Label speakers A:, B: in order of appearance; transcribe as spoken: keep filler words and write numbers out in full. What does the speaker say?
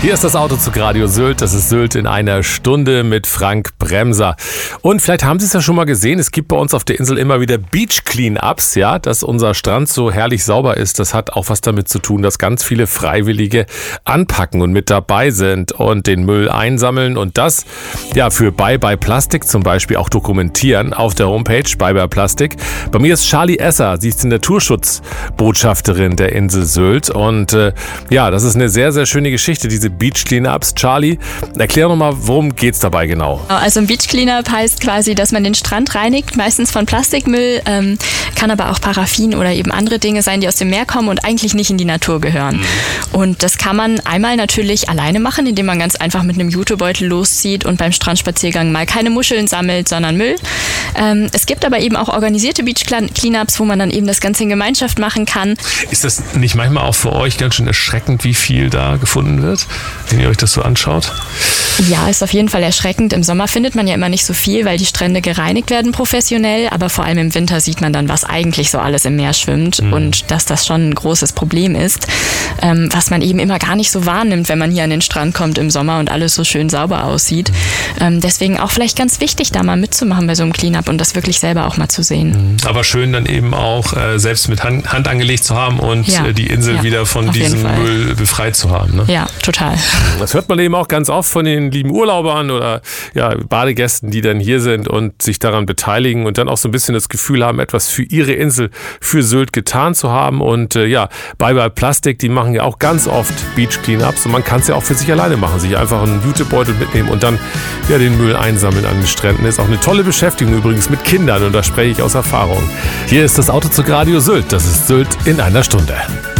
A: Hier ist das Autozug Radio Sylt. Das ist Sylt in einer Stunde mit Frank Bremser. Und vielleicht haben Sie es ja schon mal gesehen, es gibt bei uns auf der Insel immer wieder Beach Clean-Ups, ja, dass unser Strand so herrlich sauber ist. Das hat auch was damit zu tun, dass ganz viele Freiwillige anpacken und mit dabei sind und den Müll einsammeln und das ja für Bye Bye Plastik zum Beispiel auch dokumentieren auf der Homepage Bye Bye Plastik. Bei mir ist Charlie Esser, sie ist die Naturschutzbotschafterin der Insel Sylt und äh, ja, das ist eine sehr, sehr schöne Geschichte, diese Beach Cleanups. Charlie, erklär noch mal, worum geht's dabei genau?
B: Also ein Beach Cleanup heißt quasi, dass man den Strand reinigt, meistens von Plastikmüll, ähm, kann aber auch Paraffin oder eben andere Dinge sein, die aus dem Meer kommen und eigentlich nicht in die Natur gehören. Mhm. Und das kann man einmal natürlich alleine machen, indem man ganz einfach mit einem Jutebeutel loszieht und beim Strandspaziergang mal keine Muscheln sammelt, sondern Müll. Ähm, es gibt aber eben auch organisierte Beach Cleanups, wo man dann eben das Ganze in Gemeinschaft machen kann.
A: Ist das nicht manchmal auch für euch ganz schön erschreckend, wie viel da gefunden wird, wenn ihr euch das so anschaut?
B: Ja, ist auf jeden Fall erschreckend. Im Sommer findet man ja immer nicht so viel, weil die Strände gereinigt werden professionell, aber vor allem im Winter sieht man dann, was eigentlich so alles im Meer schwimmt mhm. und dass das schon ein großes Problem ist, ähm, was man eben immer gar nicht so wahrnimmt, wenn man hier an den Strand kommt im Sommer und alles so schön sauber aussieht. Mhm. Ähm, deswegen auch vielleicht ganz wichtig, da mal mitzumachen bei so einem Cleanup und das wirklich selber auch mal zu sehen.
A: Mhm. Aber schön dann eben auch äh, selbst mit Hand, Hand angelegt zu haben und ja. äh, die Insel ja, wieder von diesem Müll befreit zu haben. Ne?
B: Ja, total.
A: Das hört man eben auch ganz oft von den lieben Urlaubern oder ja, Badegästen, die dann hier sind und sich daran beteiligen und dann auch so ein bisschen das Gefühl haben, etwas für ihre Insel, für Sylt getan zu haben. Und äh, ja, Bye Bye Plastik, die machen ja auch ganz oft Beach Cleanups und man kann es ja auch für sich alleine machen, sich einfach einen Jutebeutel mitnehmen und dann ja, den Müll einsammeln an den Stränden. Das ist auch eine tolle Beschäftigung übrigens mit Kindern und da spreche ich aus Erfahrung. Hier ist das Autozug Radio Sylt. Das ist Sylt in einer Stunde.